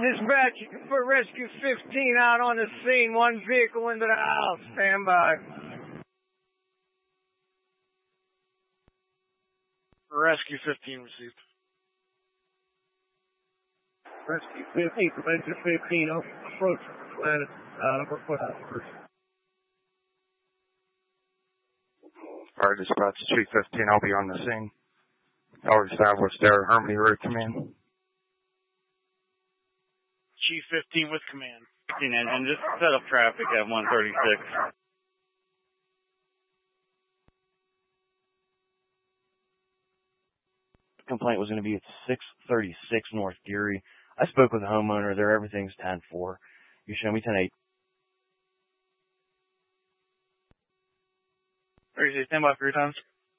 Dispatch, you can put Rescue 15 out on the scene. One vehicle into the house. Stand by. Rescue 15 received. Rescue 15, Prevention 15, approach planet, request first. Alright, dispatch, Chief 15, I'll be on the scene. I'll establish their Harmony Road Command. Chief 15 with command. And just set up traffic at 136. Complaint was going to be at 636 North Geary. I spoke with the homeowner there. Everything's 10-4. You show me 10-8. Thursday, stand by for your times.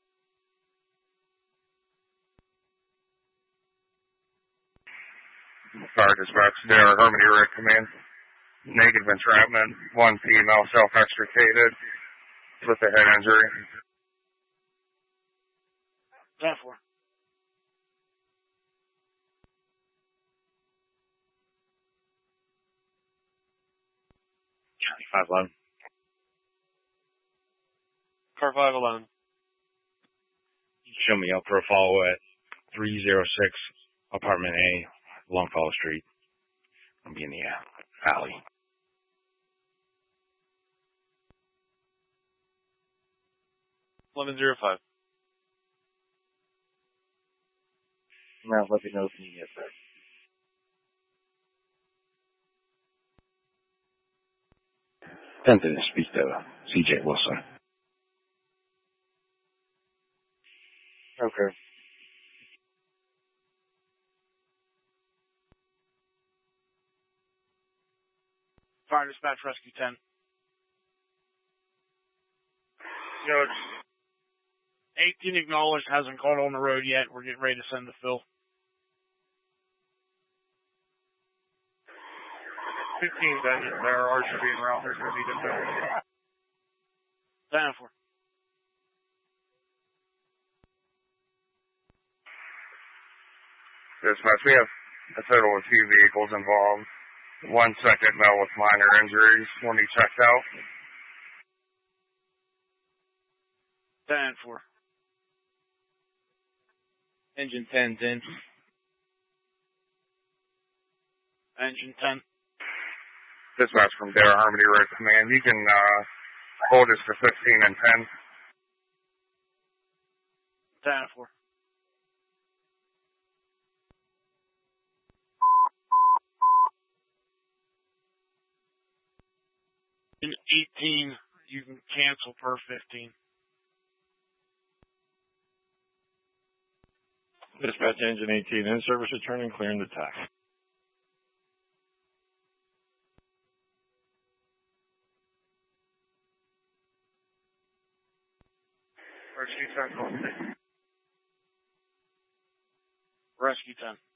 Fire dispatch, there, Harmony Road Command. Negative entrapment, one female self-extricated with a head injury. 10-4. County 511. Car 511. Show me up for a follow at 306 Apartment A, Longfellow Street. I'll be in the alley. $11.05. Now let me know if you get there. Tempted to speak to CJ Wilson. Okay. Fire dispatch, Rescue 10. Yo, 18 acknowledged, hasn't caught on the road yet. We're getting ready to send the Phil. 15, there are RCB en route. There's going to be defenders. 10-4. Dispatch, we have a total of 2 vehicles involved. One second male with minor injuries when he checked out. 10-4. Engine 10's in. Engine 10. Dispatch from Dare Harmony Road Command. You can hold us for 15 and 10. 10-4. In 18, you can cancel per 15. Dispatch engine 18 in service returning, clearing the tax. Rescue 10, Rescue 10.